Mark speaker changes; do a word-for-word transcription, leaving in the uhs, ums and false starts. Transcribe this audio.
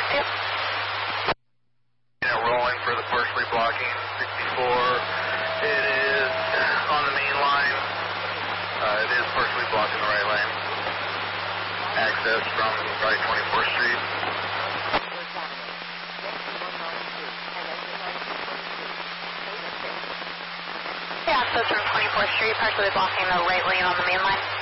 Speaker 1: Yep.
Speaker 2: Yeah, rolling for the partially blocking sixty-four. It is on the main line. Uh, it is partially blocking the right lane. Access from right twenty-fourth Street.
Speaker 1: Yeah, access from twenty-fourth Street, partially blocking the right lane on the main line.